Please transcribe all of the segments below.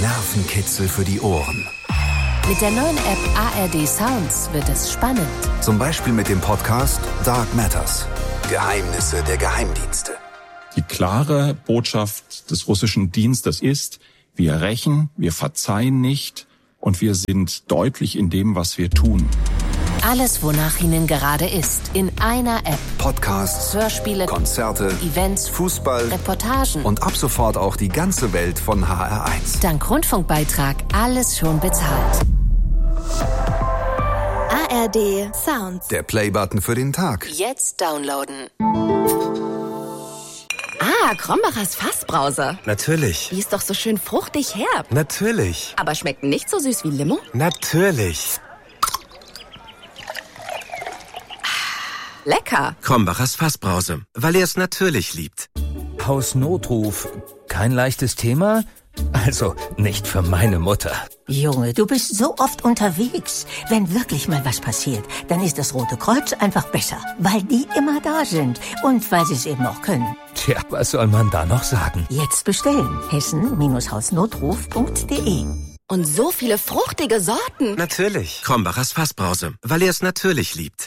Nervenkitzel für die Ohren. Mit der neuen App ARD Sounds wird es spannend. Zum Beispiel mit dem Podcast Dark Matters. Geheimnisse der Geheimdienste. Die klare Botschaft des russischen Dienstes ist, wir rächen, wir verzeihen nicht und wir sind deutlich in dem, was wir tun. Alles, wonach Ihnen gerade ist, in einer App. Podcasts, Hörspiele, Konzerte, Events, Fußball, Reportagen und ab sofort auch die ganze Welt von HR1. Dank Rundfunkbeitrag alles schon bezahlt. ARD Sounds. Der Playbutton für den Tag. Jetzt downloaden. Krombachers Fassbrause. Natürlich. Die ist doch so schön fruchtig herb. Natürlich. Aber schmeckt nicht so süß wie Limo? Natürlich. Lecker. Krombachers Fassbrause, weil er es natürlich liebt. Hausnotruf. Kein leichtes Thema? Also, nicht für meine Mutter. Junge, du bist so oft unterwegs. Wenn wirklich mal was passiert, dann ist das Rote Kreuz einfach besser. Weil die immer da sind. Und weil sie es eben auch können. Tja, was soll man da noch sagen? Jetzt bestellen. Hessen-hausnotruf.de. Und so viele fruchtige Sorten. Natürlich. Krombachers Fassbrause, weil er es natürlich liebt.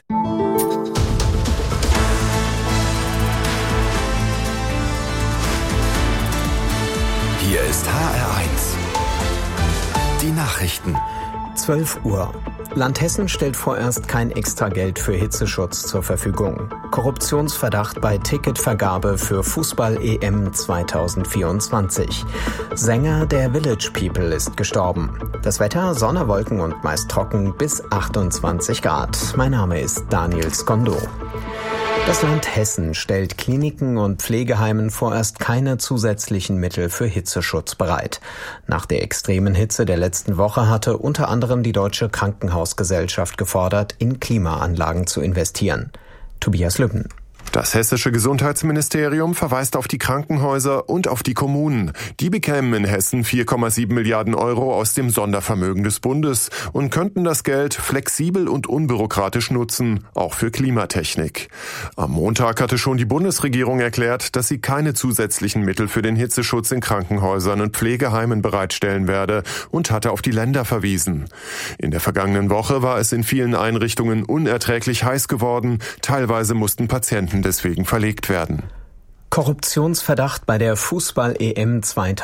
Hier ist HR1. Die Nachrichten. 12 Uhr. Land Hessen stellt vorerst kein Extrageld für Hitzeschutz zur Verfügung. Korruptionsverdacht bei Ticketvergabe für Fußball-EM 2024. Sänger der Village People ist gestorben. Das Wetter, Sonne, Wolken und meist trocken bis 28 Grad. Mein Name ist Daniel Skondo. Das Land Hessen stellt Kliniken und Pflegeheimen vorerst keine zusätzlichen Mittel für Hitzeschutz bereit. Nach der extremen Hitze der letzten Woche hatte unter anderem die Deutsche Krankenhausgesellschaft gefordert, in Klimaanlagen zu investieren. Tobias Lübben. Das hessische Gesundheitsministerium verweist auf die Krankenhäuser und auf die Kommunen. Die bekämen in Hessen 4,7 Milliarden Euro aus dem Sondervermögen des Bundes und könnten das Geld flexibel und unbürokratisch nutzen, auch für Klimatechnik. Am Montag hatte schon die Bundesregierung erklärt, dass sie keine zusätzlichen Mittel für den Hitzeschutz in Krankenhäusern und Pflegeheimen bereitstellen werde und hatte auf die Länder verwiesen. In der vergangenen Woche war es in vielen Einrichtungen unerträglich heiß geworden, teilweise mussten Patienten deswegen verlegt werden. Korruptionsverdacht bei der Fußball-EM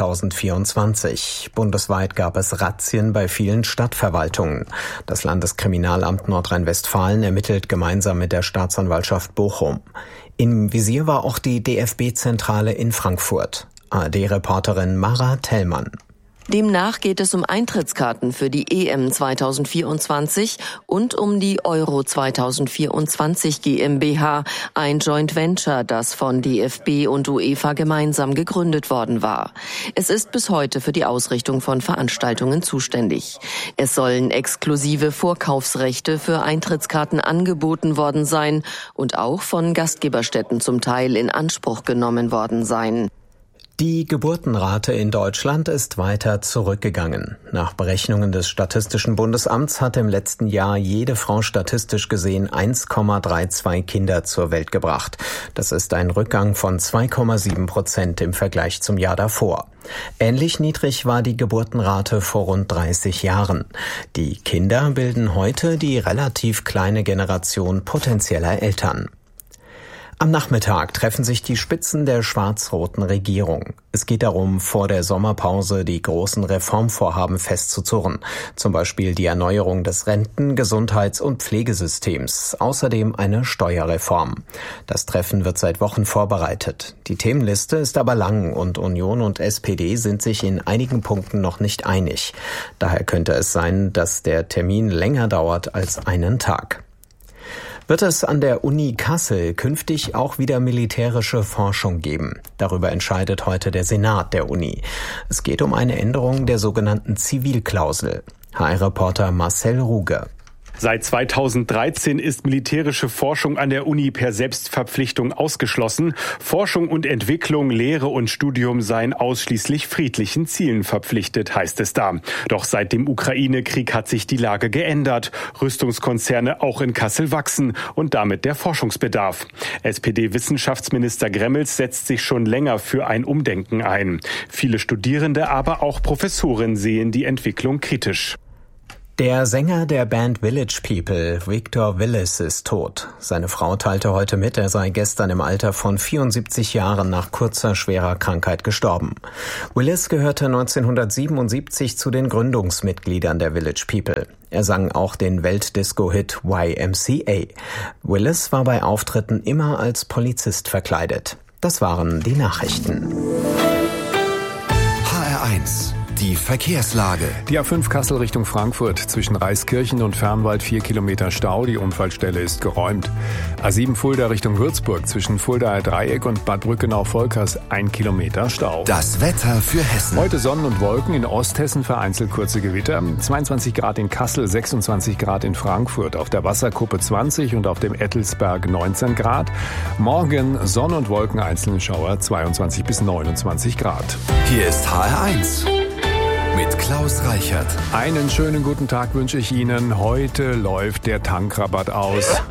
2024. Bundesweit gab es Razzien bei vielen Stadtverwaltungen. Das Landeskriminalamt Nordrhein-Westfalen ermittelt gemeinsam mit der Staatsanwaltschaft Bochum. Im Visier war auch die DFB-Zentrale in Frankfurt. ARD-Reporterin Mara Tellmann. Demnach geht es um Eintrittskarten für die EM 2024 und um die Euro 2024 GmbH, ein Joint Venture, das von DFB und UEFA gemeinsam gegründet worden war. Es ist bis heute für die Ausrichtung von Veranstaltungen zuständig. Es sollen exklusive Vorkaufsrechte für Eintrittskarten angeboten worden sein und auch von Gastgeberstätten zum Teil in Anspruch genommen worden sein. Die Geburtenrate in Deutschland ist weiter zurückgegangen. Nach Berechnungen des Statistischen Bundesamts hat im letzten Jahr jede Frau statistisch gesehen 1,32 Kinder zur Welt gebracht. Das ist ein Rückgang von 2,7% im Vergleich zum Jahr davor. Ähnlich niedrig war die Geburtenrate vor rund 30 Jahren. Die Kinder bilden heute die relativ kleine Generation potenzieller Eltern. Am Nachmittag treffen sich die Spitzen der schwarz-roten Regierung. Es geht darum, vor der Sommerpause die großen Reformvorhaben festzuzurren. Zum Beispiel die Erneuerung des Renten-, Gesundheits- und Pflegesystems. Außerdem eine Steuerreform. Das Treffen wird seit Wochen vorbereitet. Die Themenliste ist aber lang und Union und SPD sind sich in einigen Punkten noch nicht einig. Daher könnte es sein, dass der Termin länger dauert als einen Tag. Wird es an der Uni Kassel künftig auch wieder militärische Forschung geben? Darüber entscheidet heute der Senat der Uni. Es geht um eine Änderung der sogenannten Zivilklausel. HR-Reporter Marcel Ruge. Seit 2013 ist militärische Forschung an der Uni per Selbstverpflichtung ausgeschlossen. Forschung und Entwicklung, Lehre und Studium seien ausschließlich friedlichen Zielen verpflichtet, heißt es da. Doch seit dem Ukraine-Krieg hat sich die Lage geändert. Rüstungskonzerne auch in Kassel wachsen und damit der Forschungsbedarf. SPD-Wissenschaftsminister Gremmels setzt sich schon länger für ein Umdenken ein. Viele Studierende, aber auch Professoren sehen die Entwicklung kritisch. Der Sänger der Band Village People, Victor Willis, ist tot. Seine Frau teilte heute mit, er sei gestern im Alter von 74 Jahren nach kurzer, schwerer Krankheit gestorben. Willis gehörte 1977 zu den Gründungsmitgliedern der Village People. Er sang auch den Weltdisco-Hit YMCA. Willis war bei Auftritten immer als Polizist verkleidet. Das waren die Nachrichten. HR1, die Verkehrslage. Die A5 Kassel Richtung Frankfurt zwischen Reiskirchen und Fernwald 4 Kilometer Stau. Die Unfallstelle ist geräumt. A7 Fulda Richtung Würzburg zwischen Fuldaer Dreieck und Bad Brückenau-Volkers 1 Kilometer Stau. Das Wetter für Hessen. Heute Sonnen und Wolken, in Osthessen vereinzelt kurze Gewitter. 22 Grad in Kassel, 26 Grad in Frankfurt. Auf der Wasserkuppe 20 und auf dem Ettelsberg 19 Grad. Morgen Sonne und Wolken, einzelne Schauer 22 bis 29 Grad. Hier ist HR1. Mit Klaus Reichert. Einen schönen guten Tag wünsche ich Ihnen. Heute läuft der Tankrabatt aus.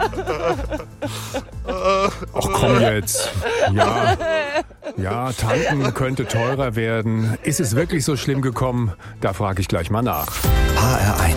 Ach komm jetzt. Ja, tanken könnte teurer werden. Ist es wirklich so schlimm gekommen? Da frage ich gleich mal nach. HR1.